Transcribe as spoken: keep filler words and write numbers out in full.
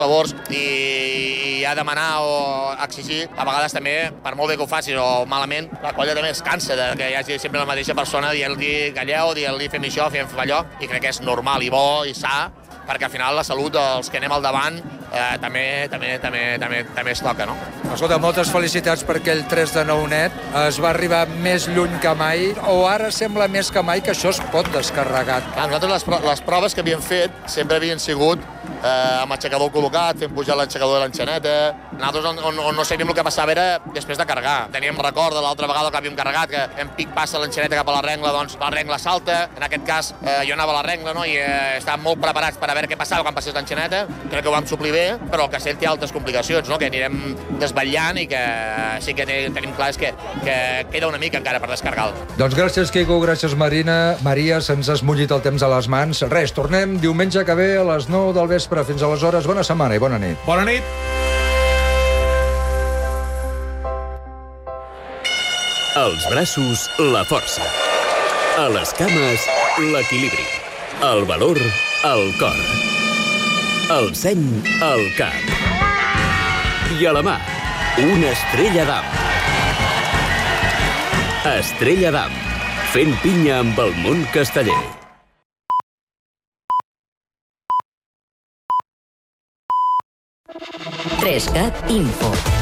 favors i a demanar o exigir, a vegades també, per molt bé que ho facis o malament, la colla també es cansa de que hi hagi sempre la mateixa persona dient-li calleu, dient-li fem això, fem allò, i crec que és normal i bo i sa, perquè al final la salut dels que anem al davant eh, també, també, també, també, també es toca, no? Escolta, moltes felicitats per aquell tres de nou net. Es va arribar més lluny que mai, o ara sembla més que mai que això es pot descarregar? Clar, nosaltres les, pro les proves que havíem fet sempre havien sigut eh, amb aixecador col·locat, fent pujar l'aixecador de l'enxaneta. Nosaltres on, on, on no sabíem el que passava era després de carregar. Teníem record de l'altra vegada que havíem carregat, que en pic passa l'enxaneta cap a la rengla, doncs la rengla salta. En aquest cas eh, jo anava a la rengla, no? I eh, estàvem molt preparats per a veure què passava quan passés l'enxaneta. Crec que ho vam suplir bé, però el castell té altres complicacions, no? Que anirem desvetllant i que sí que tenim clar és que, que queda una mica encara per descarregar-lo. Doncs gràcies, Quico, gràcies, Marina. Maria, se'ns ha esmollit el temps a les mans. Res, tornem diumenge que ve a les nou del vespre. Fins aleshores, bona setmana i bona nit. Bona nit. Als braços, la força. A les cames, l'equilibri. El valor, el cor. El seny, el cap. I a la mà, una estrella d'am. Estrella d'am, fent pinya amb el món casteller. tres cat Info.